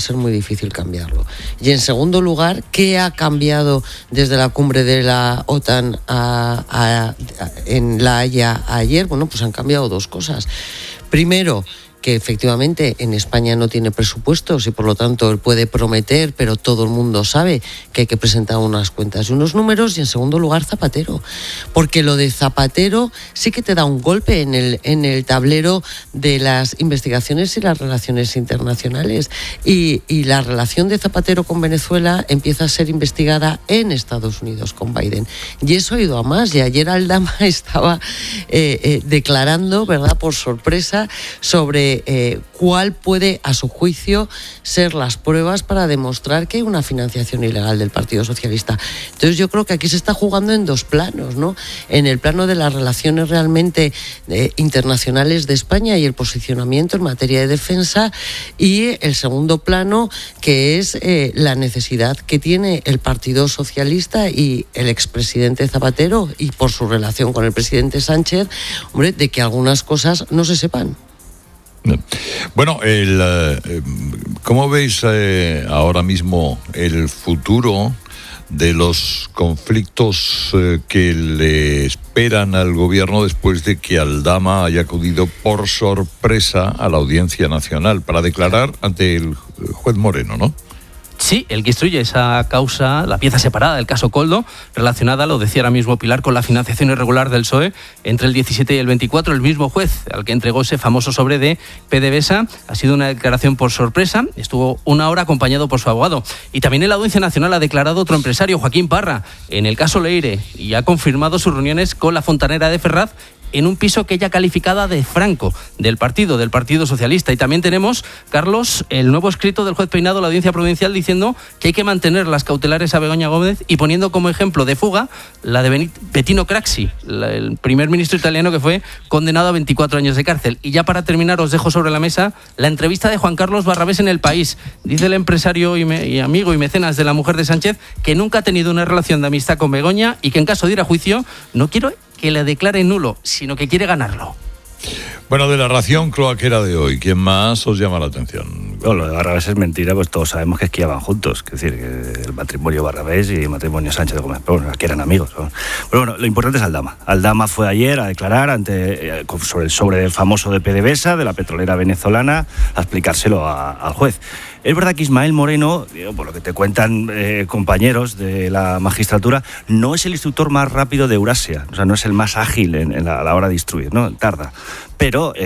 ser muy difícil cambiarlo. Y en segundo lugar, ¿qué ha cambiado desde la cumbre de la OTAN en La Haya ayer? Bueno, pues han cambiado dos cosas. Primero, que efectivamente en España no tiene presupuestos y por lo tanto él puede prometer, pero todo el mundo sabe que hay que presentar unas cuentas y unos números. Y en segundo lugar, Zapatero, porque lo de Zapatero sí que te da un golpe en el tablero de las investigaciones y las relaciones internacionales, y la relación de Zapatero con Venezuela empieza a ser investigada en Estados Unidos con Biden, y eso ha ido a más. Y ayer Aldama estaba declarando, ¿verdad?, por sorpresa, sobre cuál puede, a su juicio, ser las pruebas para demostrar que hay una financiación ilegal del Partido Socialista. Entonces yo creo que aquí se está jugando en dos planos, ¿no? En el plano de las relaciones realmente internacionales de España y el posicionamiento en materia de defensa, y el segundo plano, que es la necesidad que tiene el Partido Socialista y el expresidente Zapatero, y por su relación con el presidente Sánchez, hombre, de que algunas cosas no se sepan. Bueno, ¿cómo veis ahora mismo el futuro de los conflictos que le esperan al gobierno después de que Aldama haya acudido por sorpresa a la Audiencia Nacional para declarar ante el juez Moreno, ¿no? Sí, el que instruye esa causa, la pieza separada del caso Koldo, relacionada, lo decía ahora mismo Pilar, con la financiación irregular del PSOE entre el 17 y el 24, el mismo juez al que entregó ese famoso sobre de PDVSA. Ha sido una declaración por sorpresa, estuvo una hora acompañado por su abogado. Y también en la Audiencia Nacional ha declarado otro empresario, Joaquín Parra, en el caso Leire, y ha confirmado sus reuniones con la fontanera de Ferraz en un piso que ella calificada de Franco, del Partido Socialista. Y también tenemos, Carlos, el nuevo escrito del juez Peinado, la Audiencia Provincial, diciendo que hay que mantener las cautelares a Begoña Gómez, y poniendo como ejemplo de fuga la de Bettino Craxi, el primer ministro italiano que fue condenado a 24 años de cárcel. Y ya para terminar, os dejo sobre la mesa la entrevista de Juan Carlos Barrabés en El País. Dice el empresario y amigo y mecenas de la mujer de Sánchez que nunca ha tenido una relación de amistad con Begoña, y que en caso de ir a juicio no quiero que le declare nulo, sino que quiere ganarlo. Bueno, de la ración cloaquera de hoy, ¿quién más os llama la atención? Bueno, lo de Barrabés es mentira, pues todos sabemos que esquiaban juntos. Es decir, que el matrimonio Barrabés y el matrimonio Sánchez de Gómez, bueno, que eran amigos, ¿no? Pero bueno, lo importante es Aldama. Aldama fue ayer a declarar sobre el sobre famoso de PDVSA, de la petrolera venezolana, a explicárselo al juez. Es verdad que Ismael Moreno, por lo que te cuentan compañeros de la magistratura, no es el instructor más rápido de Eurasia, o sea, no es el más ágil a la hora de instruir, ¿no? Tarda. Pero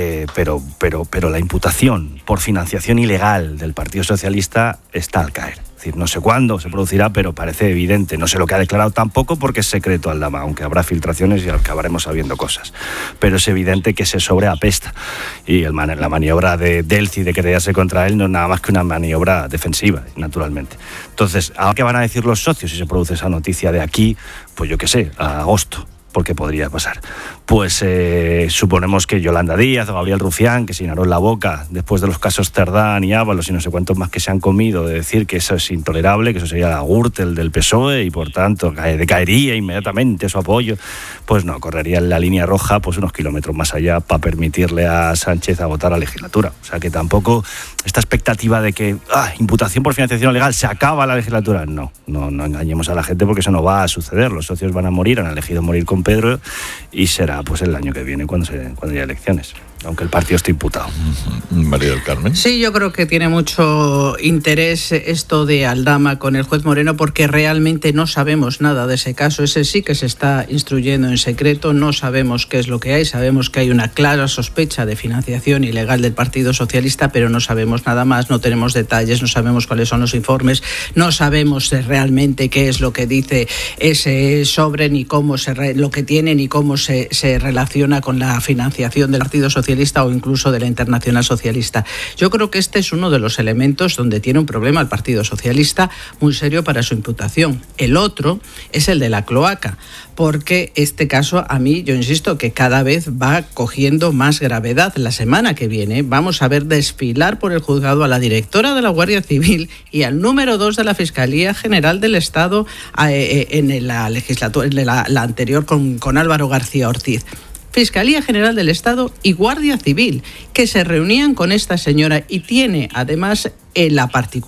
la imputación por financiación ilegal del Partido Socialista está al caer. Es decir, no sé cuándo se producirá, pero parece evidente. No sé lo que ha declarado tampoco, porque es secreto Aldama, aunque habrá filtraciones y acabaremos sabiendo cosas. Pero es evidente que se sobreapesta. Y la maniobra de Delci de querellarse contra él no es nada más que una maniobra defensiva, naturalmente. Entonces, ¿ahora qué van a decir los socios si se produce esa noticia de aquí, pues yo qué sé, a agosto? Porque podría pasar. Pues suponemos que Yolanda Díaz o Gabriel Rufián, que se llenaron la boca después de los casos Cerdán y Ábalos y no sé cuántos más que se han comido, de decir que eso es intolerable, que eso sería la Gürtel del PSOE y por tanto decaería inmediatamente su apoyo, pues no, correría en la línea roja pues unos kilómetros más allá para permitirle a Sánchez agotar la legislatura. O sea que tampoco esta expectativa de que imputación por financiación ilegal se acaba la legislatura, no engañemos a la gente, porque eso no va a suceder. Los socios van a morir, han elegido morir con Pedro, y será pues el año que viene cuando haya elecciones, aunque el partido esté imputado. María del Carmen. Sí, yo creo que tiene mucho interés esto de Aldama con el juez Moreno, porque realmente no sabemos nada de ese caso. Ese sí que se está instruyendo en secreto, no sabemos qué es lo que hay, sabemos que hay una clara sospecha de financiación ilegal del Partido Socialista, pero no sabemos nada más, no tenemos detalles, no sabemos cuáles son los informes, no sabemos realmente qué es lo que dice ese sobre, ni cómo lo que tiene, ni cómo se relaciona con la financiación del Partido Socialista o incluso de la Internacional Socialista. Yo creo que este es uno de los elementos donde tiene un problema el Partido Socialista muy serio para su imputación. El otro es el de la cloaca, porque este caso, a mí, yo insisto, que cada vez va cogiendo más gravedad. La semana que viene vamos a ver desfilar por el juzgado a la directora de la Guardia Civil y al número 2 de la Fiscalía General del Estado en la legislatura, en la anterior con Álvaro García Ortiz. Fiscalía General del Estado y Guardia Civil, que se reunían con esta señora, y tiene además la particularidad